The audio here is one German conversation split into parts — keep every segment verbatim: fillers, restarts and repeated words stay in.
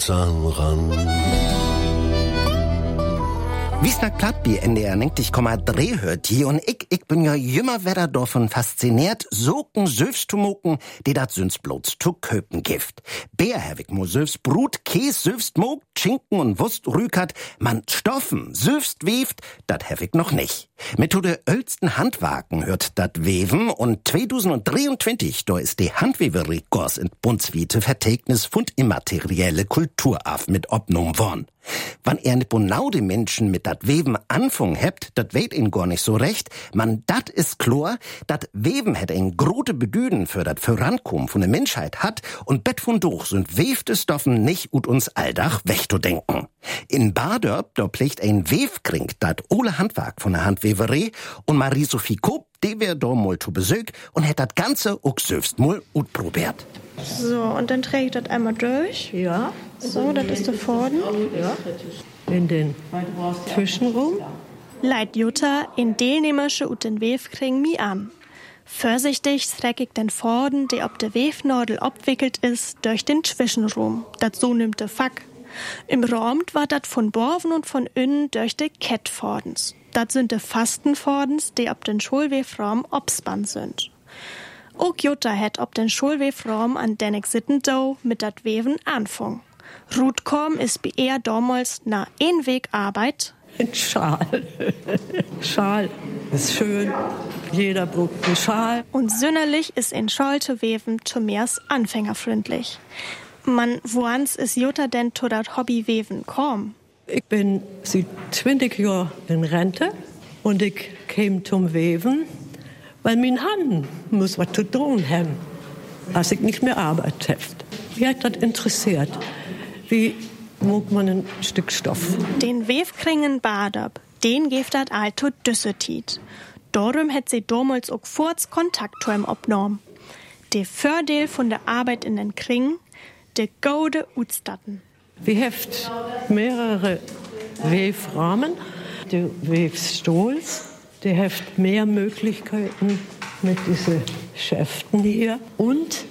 geht's an ran. Wie's nach platt bi N D R neunzig Komma drei hört hier und ich, ich bin ja jümmer wedder davon fasziniert, soken Söfs zu moken, die dat süns bloß zu köpen gift. Bär hab ich mo Söfs Brut, Käs Söfst mok, Schinken und Wurst rükert, man Stoffen Söfst weft, dat hab ich noch nicht. Mit de ölsten Handwaken hört dat Weven und zweitausenddreiundzwanzig, da ist die Handweverie-Kurs in Bundswiete Vertegnis von immaterielle Kulturarf mit obnommen worden. Wann er nicht genau die Menschen mit dat Weven anfangen hebt, dat weet ihn gar nicht so recht. Man, dat is klar, dat Weven hätt ein grote Bedüden für dat Vorankommen von der Menschheit hat und bet von durch sind wefte Stoffen nicht ut uns alldach wegzudenken. In Badörp, da pflegt ein Wefkring, dat ole Handwerk von der Handweverei und Marie-Sophie Kopp, die wär da mal zu Besuch und hätt dat Ganze auch selbst mal ut probiert. So, und dann träge ich das einmal durch. Ja. So, das ist da vorne. Ja. In den Zwischenraum. Leit Jutta in Delnehmersche ut den Wefkring mi an. Vorsichtig streck ich den Vorden, der ob der Wefnadel abwickelt ist, durch den Zwischenraum. Dat so nimmt der Fack. Im Raum war dat von Borven und von innen durch de Kettvordens. Dat sind de Fastenvordens, die ob den Schulwefraum obspann sind. Ook Jutta het ob den Schulwefraum an den ich sitten do mit dat Weven anfang. Rutkom ist bi er damals na ein Weg Arbeit. Ein Schal. Schal ist schön. Jeder braucht einen Schal. Und sünnerlich ist ein Schal zu weven zumeers anfängerfreundlich. Man, woans ist Jutta denn zu dat Hobby weven kom? Ich bin seit zwanzig Jahren in Rente und ich käme zum Weven, weil mein Hand muss was zu tun haben, als ich nicht mehr Arbeit habe. Mich hat das interessiert. Wie mag man ein Stück Stoff? Den Wefkringen Badab, den gibt dat alto Düssetit. Darum hat sie damals auch kurz Kontakt zu ihm abgenommen. Der Vorteil von der Arbeit in den Kringen, de gode Utstatten. Wir haben mehrere Wefrahmen, die Wefstohls, die haben mehr Möglichkeiten mit diesen Schäften hier und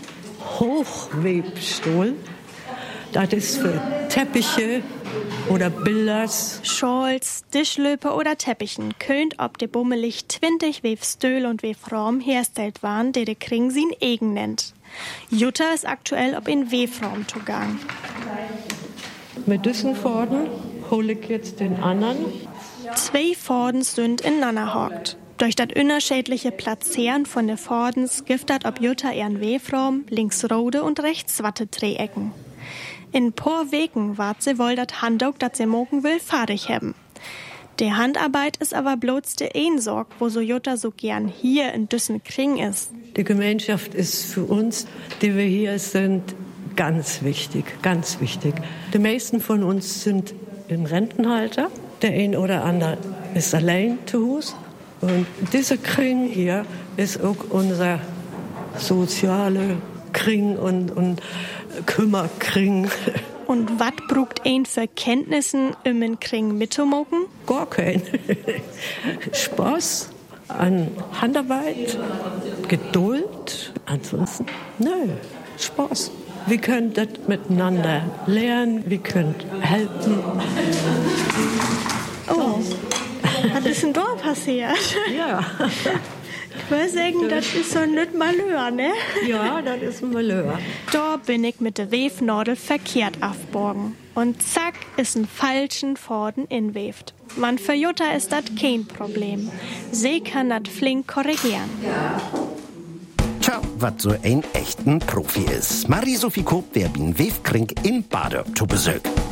Hochwebstohl. Das ist für Teppiche oder Bilders. Schals, Tischlöper oder Teppichen könnt ob de bummelig zwanzig Wefstöhl und Wefraum herstellt waren, die de Kring sin eigen nennt. Jutta ist aktuell ob in Wefraum zugang. Mit diesen Vorden hole ich jetzt den anderen. Zwei Vordens sind ineinander hockt. Durch das unterschiedliche Platzieren von den Vordens gibt dat ob Jutta ihren Wefraum links rode und rechts watte Dreiecken. In paar Wegen wart sie wohl dat Handwerk, dat sie mogen will, fertig haben. Die Handarbeit ist aber bloß de Einsorg, wo so Jutta so gern hier in Düssen Kring ist. Die Gemeinschaft ist für uns, die wir hier sind, ganz wichtig, ganz wichtig. Die meisten von uns sind im Rentenalter. Der ein oder andere ist allein zu Hause. Und dieser Kring hier ist auch unser soziale Kring und, und Kümmerkring. Und was braucht ein für Kenntnissen im in Kring mitzumoken? Gar kein. Spaß an Handarbeit, Geduld, ansonsten, nö, Spaß. Wir können das miteinander lernen, wir können helfen. Oh, was ist denn da passiert? Ja. Ich würde sagen, das ist so ein nicht Malheur, ne? Ja, das ist ein Malheur. Da bin ich mit der Wefnadel verkehrt aufborgen. Und zack, ist ein falschen Vorden inweft. Man, für Jutta ist das kein Problem. Sie kann das flink korrigieren. Tja, wat so ein echten Profi ist. Marie-Sophie Kopp wär bin Wefkring in Badörp zu Besuch.